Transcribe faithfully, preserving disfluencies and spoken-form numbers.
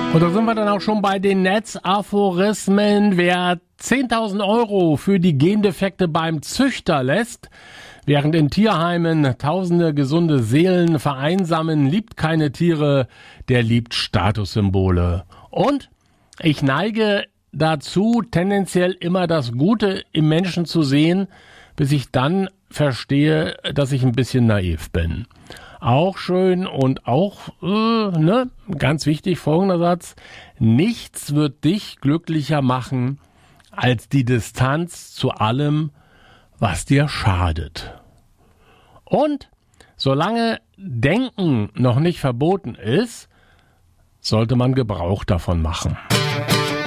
Und da sind wir dann auch schon bei den Netzaphorismen. Wer zehntausend Euro für die Gendefekte beim Züchter lässt, während in Tierheimen tausende gesunde Seelen vereinsamen, liebt keine Tiere, der liebt Statussymbole. Und ich neige dazu, tendenziell immer das Gute im Menschen zu sehen, bis ich dann verstehe, dass ich ein bisschen naiv bin. Auch schön und auch, äh, ne, ganz wichtig, folgender Satz: Nichts wird dich glücklicher machen als die Distanz zu allem, was dir schadet. Und solange Denken noch nicht verboten ist, sollte man Gebrauch davon machen.